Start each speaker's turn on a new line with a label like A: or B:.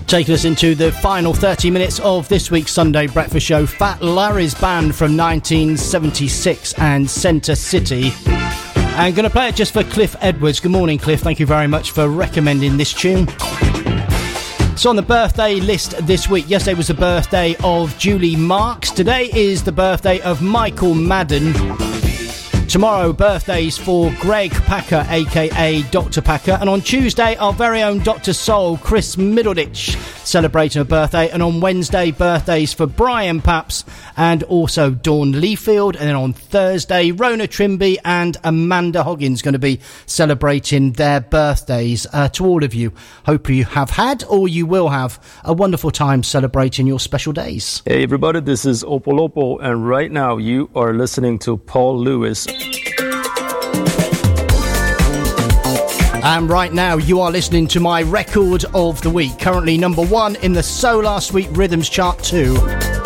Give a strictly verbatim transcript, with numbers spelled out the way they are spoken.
A: Taking us into the final thirty minutes of this week's Sunday Breakfast Show, Fat Larry's Band from nineteen seventy-six and Centre City. I'm going to play it just for Cliff Edwards. Good morning, Cliff. Thank you very much for recommending this tune. So on the birthday list this week, yesterday was the birthday of Julie Marks. Today is the birthday of Michael Madden. Tomorrow, birthdays for Greg Packer, aka Doctor Packer. And on Tuesday, our very own Doctor Soul, Chris Middleditch, celebrating a birthday. And on Wednesday, birthdays for Brian Paps and also Dawn Leafield. And then on Thursday, Rona Trimby and Amanda Hoggins going to be celebrating their birthdays. Uh, to all of you, hope you have had or you will have a wonderful time celebrating your special days.
B: Hey everybody, this is Opolopo, and right now you are listening to Paul Lewis.
A: And right now you are listening to my record of the week, currently number one in the Solar Sweet Rhythms chart two.